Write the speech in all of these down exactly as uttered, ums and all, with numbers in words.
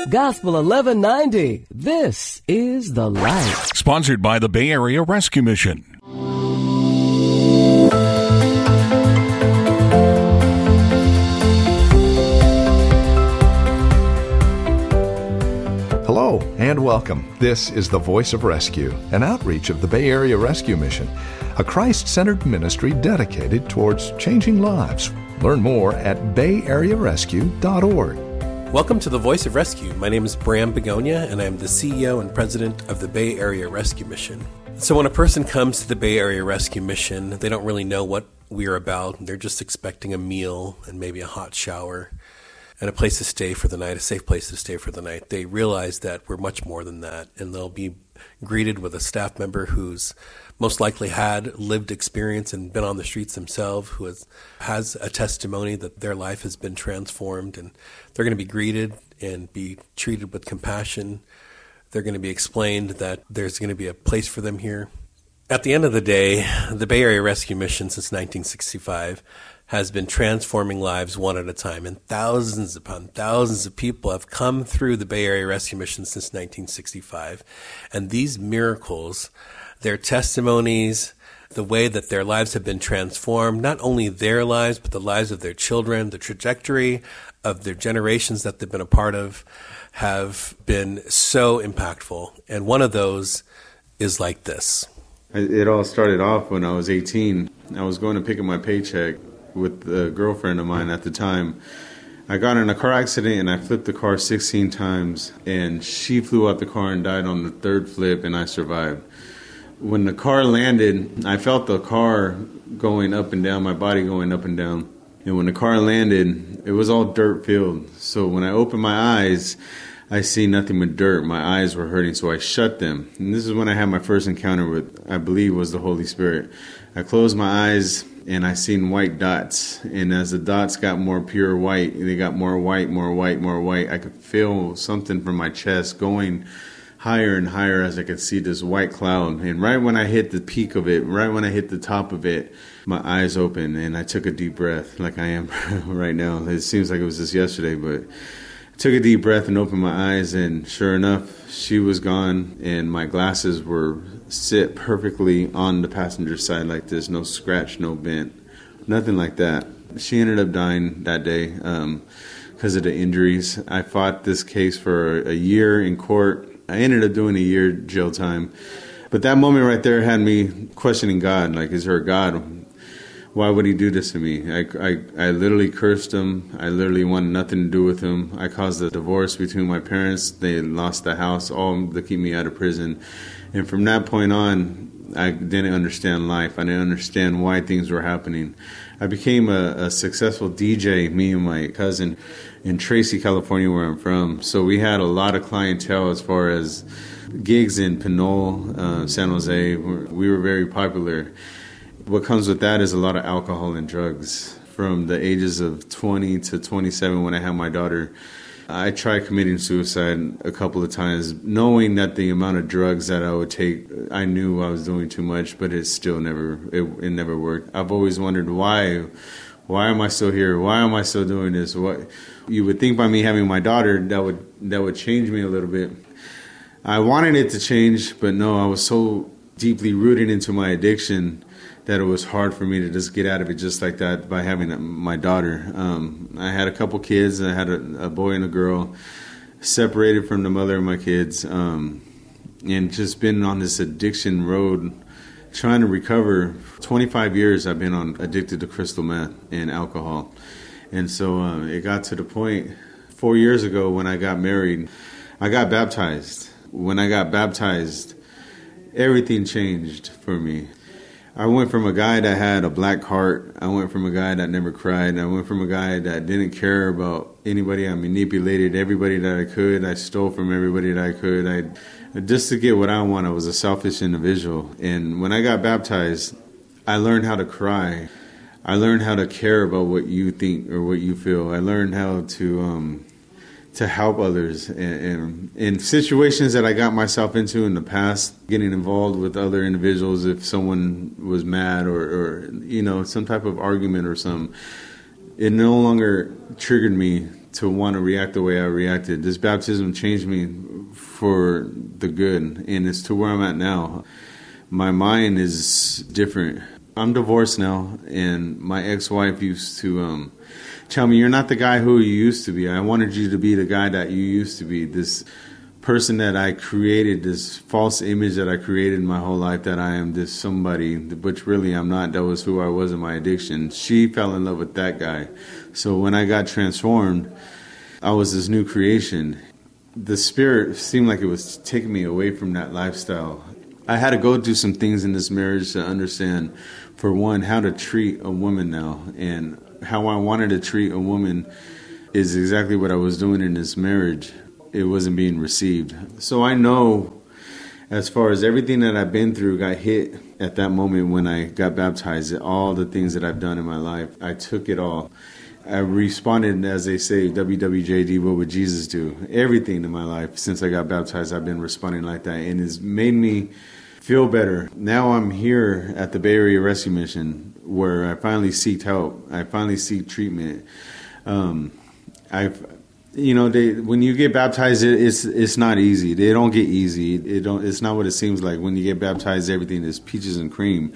Gospel eleven ninety. This is The Light. Sponsored by the Bay Area Rescue Mission. Hello and welcome. This is the Voice of Rescue, an outreach of the Bay Area Rescue Mission, a Christ-centered ministry dedicated towards changing lives. Learn more at bay area rescue dot org. Welcome to the Voice of Rescue. My name is Bram Begonia, and I'm the C E O and President of the Bay Area Rescue Mission. So when a person comes to the Bay Area Rescue Mission, they don't really know what we're about. They're just expecting a meal and maybe a hot shower and a place to stay for the night, a safe place to stay for the night. They realize that we're much more than that, and they'll be greeted with a staff member who's most likely had lived experience and been on the streets themselves, who has, has a testimony that their life has been transformed, and they're going to be greeted and be treated with compassion. They're going to be explained that there's going to be a place for them here. At the end of the day, the Bay Area Rescue Mission since nineteen sixty-five has been transforming lives one at a time, and thousands upon thousands of people have come through the Bay Area Rescue Mission since nineteen sixty-five. And these miracles, their testimonies, the way that their lives have been transformed, not only their lives, but the lives of their children, the trajectory of their generations that they've been a part of, have been so impactful. And one of those is like this. It all started off when I was eighteen. I was going to pick up my paycheck with a girlfriend of mine at the time. I got in a car accident and I flipped the car sixteen times, and she flew out the car and died on the third flip, and I survived. When the car landed, I felt the car going up and down, my body going up and down. And when the car landed, it was all dirt filled. So when I opened my eyes, I see nothing but dirt. My eyes were hurting, so I shut them. And this is when I had my first encounter with, I believe, was the Holy Spirit. I closed my eyes, and I seen white dots. And as the dots got more pure white, they got more white, more white, more white. I could feel something from my chest going higher and higher as I could see this white cloud. And right when I hit the peak of it, right when I hit the top of it, my eyes opened, and I took a deep breath like I am right now. It seems like it was just yesterday, but took a deep breath and opened my eyes, and sure enough, she was gone, and my glasses were sit perfectly on the passenger side like this, no scratch, no bent, nothing like that. She ended up dying that day um, because of the injuries. I fought this case for a year in court. I ended up doing a year jail time. But that moment right there had me questioning God, like, is there a God? Why would he do this to me? I, I, I literally cursed him. I literally wanted nothing to do with him. I caused a divorce between my parents. They lost the house, all to keep me out of prison. And from that point on, I didn't understand life. I didn't understand why things were happening. I became a, a successful D J, me and my cousin, in Tracy, California, where I'm from. So we had a lot of clientele as far as gigs in Pinole, uh, San Jose. We were very popular. What comes with that is a lot of alcohol and drugs. From the ages of twenty to twenty-seven, when I had my daughter, I tried committing suicide a couple of times, knowing that the amount of drugs that I would take, I knew I was doing too much, but it still never, it, it never worked. I've always wondered why, why am I still here? Why am I still doing this? What you would think by me having my daughter, that would that would change me a little bit. I wanted it to change, but no, I was so deeply rooted into my addiction that it was hard for me to just get out of it just like that by having my daughter. Um, I had a couple kids. I had a, a boy and a girl, separated from the mother of my kids, um, and just been on this addiction road trying to recover. twenty-five years I've been on addicted to crystal meth and alcohol. And so uh, it got to the point four years ago when I got married, I got baptized. When I got baptized, everything changed for me. I went from a guy that had a black heart. I went from a guy that never cried. I went from a guy that didn't care about anybody. I manipulated everybody that I could. I stole from everybody that I could. I just to get what I want. I was a selfish individual. And when I got baptized, I learned how to cry. I learned how to care about what you think or what you feel. I learned how to um, to help others. And, and in situations that I got myself into in the past, getting involved with other individuals if someone was mad or, or you know, some type of argument or some, it no longer triggered me to want to react the way I reacted. This baptism changed me for the good, and it's to where I'm at now. My mind is different. I'm divorced now, and my ex-wife used to um, tell me, you're not the guy who you used to be. I wanted you to be the guy that you used to be, this person that I created, this false image that I created my whole life, that I am this somebody, which really I'm not. That was who I was in my addiction. She fell in love with that guy. So when I got transformed, I was this new creation. The Spirit seemed like it was taking me away from that lifestyle. I had to go through some things in this marriage to understand, for one, how to treat a woman now. And how I wanted to treat a woman is exactly what I was doing in this marriage. It wasn't being received. So I know, as far as everything that I've been through got hit at that moment when I got baptized, all the things that I've done in my life, I took it all. I responded, as they say, W W J D, what would Jesus do? Everything in my life since I got baptized, I've been responding like that, and it's made me feel better. Now I'm here at the Bay Area Rescue Mission, where I finally seeked help. I finally seek treatment. Um, I've, you know, they, when you get baptized, it, it's it's not easy. They don't get easy. It don't. It's not what it seems like. When you get baptized, everything is peaches and cream.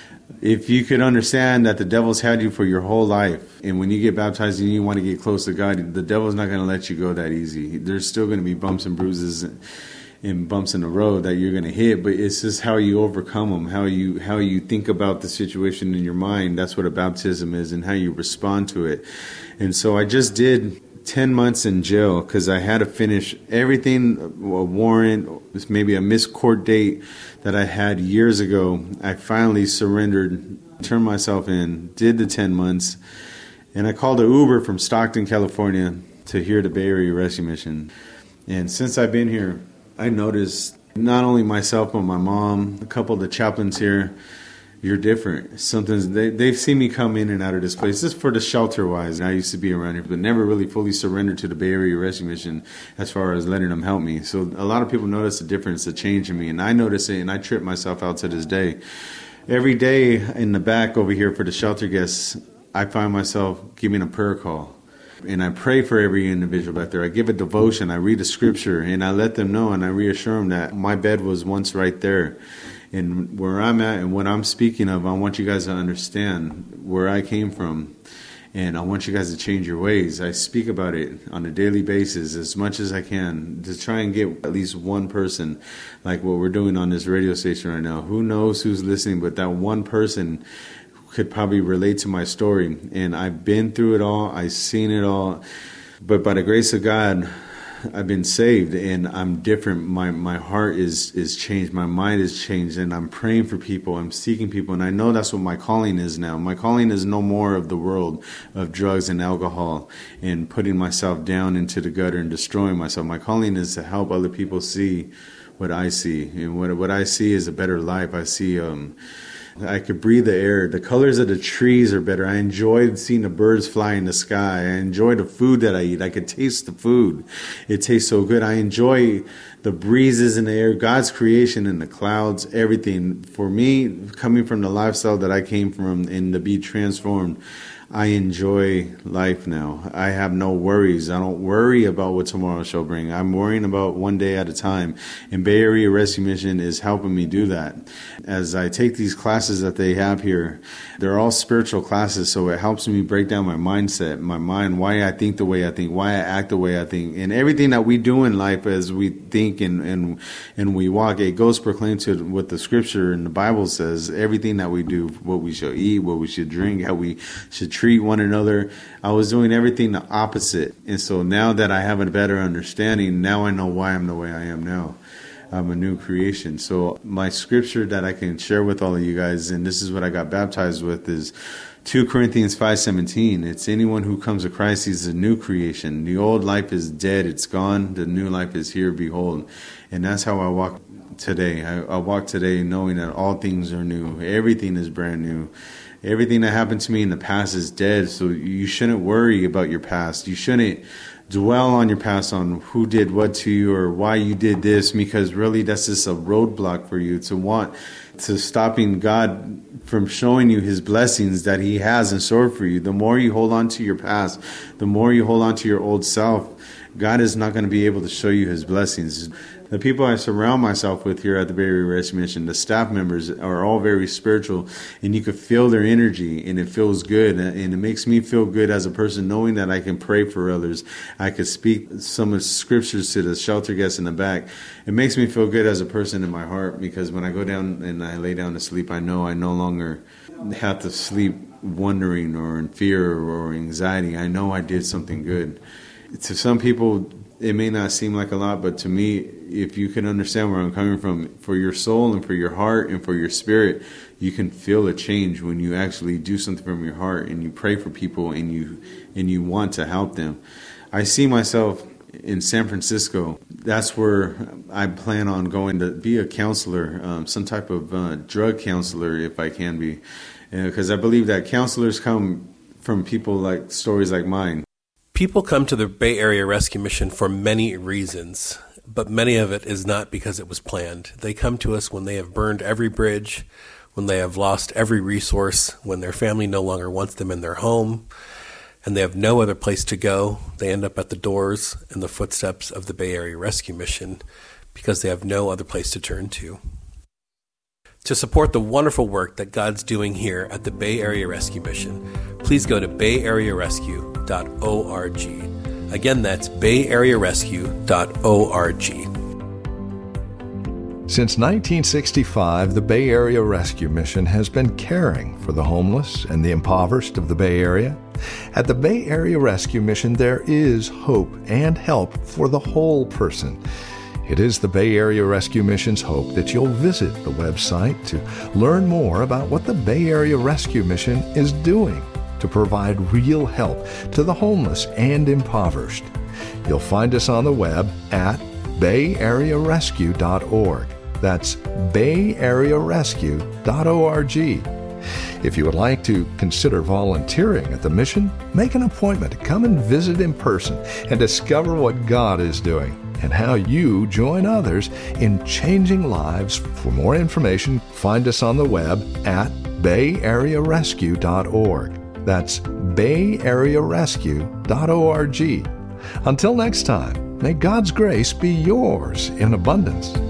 If you could understand that the devil's had you for your whole life, and when you get baptized and you want to get close to God, the devil's not going to let you go that easy. There's still going to be bumps and bruises and, and bumps in the road that you're going to hit, but it's just how you overcome them, how you how you think about the situation in your mind. That's what a baptism is, and how you respond to it. And so I just did ten months in jail because I had to finish everything, a warrant, maybe a missed court date that I had years ago. I finally surrendered, turned myself in, did the ten months, and I called an Uber from Stockton, California to here to Bay Area Rescue Mission. And since I've been here, I noticed not only myself but my mom, a couple of the chaplains here, you're different. Something's, they, they've seen me come in and out of this place. Just for the shelter-wise, I used to be around here, but never really fully surrendered to the Bay Area Rescue Mission as far as letting them help me. So a lot of people notice the difference, the change in me, and I notice it, and I trip myself out to this day. Every day in the back over here for the shelter guests, I find myself giving a prayer call. And I pray for every individual back there. I give a devotion, I read a scripture, and I let them know, and I reassure them that my bed was once right there. And where I'm at and what I'm speaking of, I want you guys to understand where I came from. And I want you guys to change your ways. I speak about it on a daily basis as much as I can to try and get at least one person, like what we're doing on this radio station right now. Who knows who's listening, but that one person could probably relate to my story. And I've been through it all. I've seen it all. But by the grace of God, I've been saved, and I'm different. My my heart is is changed. My mind is changed, and I'm praying for people. I'm seeking people, and I know that's what my calling is now. My calling is no more of the world of drugs and alcohol and putting myself down into the gutter and destroying myself. My calling is to help other people see what I see, and what what I see is a better life. I see um. I could breathe the air. The colors of the trees are better. I enjoyed seeing the birds fly in the sky. I enjoy the food that I eat. I could taste the food. It tastes so good. I enjoy the breezes in the air, God's creation in the clouds, everything. For me, coming from the lifestyle that I came from and to be transformed, I enjoy life now. I have no worries. I don't worry about what tomorrow shall bring. I'm worrying about one day at a time. And Bay Area Rescue Mission is helping me do that. As I take these classes that they have here, they're all spiritual classes, so it helps me break down my mindset, my mind, why I think the way I think, why I act the way I think. And everything that we do in life as we think and, and, and we walk, it goes proclaimed to what the scripture and the Bible says. Everything that we do, what we should eat, what we should drink, how we should treat one another. I was doing everything the opposite. And so now that I have a better understanding, now I know why I'm the way I am now. I'm a new creation. So my scripture that I can share with all of you guys, and this is what I got baptized with, is Second Corinthians five seventeen. It's anyone who comes to Christ, he's a new creation. The old life is dead. It's gone. The new life is here. Behold. And that's how I walk today. I, I walk today knowing that all things are new. Everything is brand new. Everything that happened to me in the past is dead, so you shouldn't worry about your past. You shouldn't dwell on your past, on who did what to you or why you did this, because really that's just a roadblock for you to want to stopping God from showing you his blessings that he has in store for you. The more you hold on to your past, the more you hold on to your old self, God is not going to be able to show you his blessings. The people I surround myself with here at the Bay Area Rescue Mission, the staff members, are all very spiritual, and you can feel their energy, and it feels good, and it makes me feel good as a person knowing that I can pray for others. I could speak some of the scriptures to the shelter guests in the back. It makes me feel good as a person in my heart, because when I go down and I lay down to sleep, I know I no longer have to sleep wondering or in fear or anxiety. I know I did something good. To some people, it may not seem like a lot, but to me, if you can understand where I'm coming from, for your soul and for your heart and for your spirit, you can feel a change when you actually do something from your heart and you pray for people and you and you want to help them. I see myself in San Francisco. That's where I plan on going to be a counselor, um, some type of uh, drug counselor if I can be, because uh, I believe that counselors come from people like stories like mine. People come to the Bay Area Rescue Mission for many reasons, but many of it is not because it was planned. They come to us when they have burned every bridge, when they have lost every resource, when their family no longer wants them in their home, and they have no other place to go. They end up at the doors and the footsteps of the Bay Area Rescue Mission because they have no other place to turn to. To support the wonderful work that God's doing here at the Bay Area Rescue Mission, please go to bay area rescue dot org. Again, that's bay area rescue dot org. Since nineteen sixty-five, the Bay Area Rescue Mission has been caring for the homeless and the impoverished of the Bay Area. At the Bay Area Rescue Mission, there is hope and help for the whole person. It is the Bay Area Rescue Mission's hope that you'll visit the website to learn more about what the Bay Area Rescue Mission is doing to provide real help to the homeless and impoverished. You'll find us on the web at bay area rescue dot org. That's bay area rescue dot org. If you would like to consider volunteering at the mission, make an appointment to come and visit in person and discover what God is doing and how you join others in changing lives. For more information, find us on the web at bay area rescue dot org. That's bay area rescue dot org. Until next time, may God's grace be yours in abundance.